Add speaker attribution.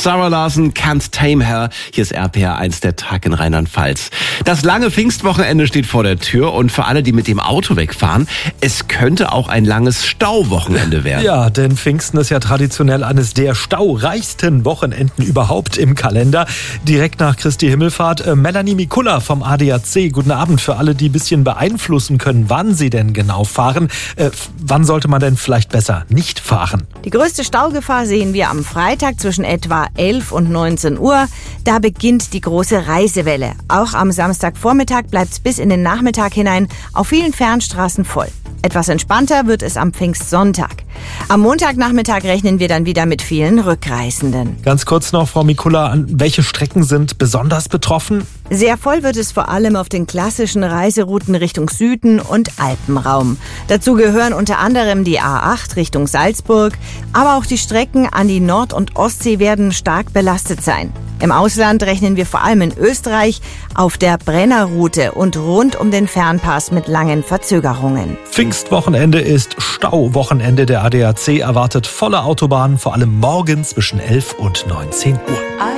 Speaker 1: Sarah Larson, Can't Tame Her. Hier ist RPR 1, der Tag in Rheinland-Pfalz. Das lange Pfingstwochenende steht vor der Tür und für alle, die mit dem Auto wegfahren, es könnte auch ein langes Stauwochenende werden.
Speaker 2: Ja, denn Pfingsten ist ja traditionell eines der staureichsten Wochenenden überhaupt im Kalender. Direkt nach Christi Himmelfahrt. Melanie Mikula vom ADAC. Guten Abend für alle, die ein bisschen beeinflussen können, wann sie denn genau fahren. Wann sollte man denn vielleicht besser nicht fahren?
Speaker 3: Die größte Staugefahr sehen wir am Freitag zwischen etwa 11 und 19 Uhr. Da beginnt die große Reisewelle. Auch am Samstagvormittag bleibt es bis in den Nachmittag hinein auf vielen Fernstraßen voll. Etwas entspannter wird es am Pfingstsonntag. Am Montagnachmittag rechnen wir dann wieder mit vielen Rückreisenden.
Speaker 2: Ganz kurz noch, Frau Mikula, welche Strecken sind besonders betroffen?
Speaker 3: Sehr voll wird es vor allem auf den klassischen Reiserouten Richtung Süden und Alpenraum. Dazu gehören unter anderem die A8 Richtung Salzburg, aber auch die Strecken an die Nord- und Ostsee werden stark belastet sein. Im Ausland rechnen wir vor allem in Österreich auf der Brennerroute und rund um den Fernpass mit langen Verzögerungen.
Speaker 2: Pfingstwochenende ist Stauwochenende. Der ADAC erwartet volle Autobahnen, vor allem morgen zwischen 11 und 19 Uhr.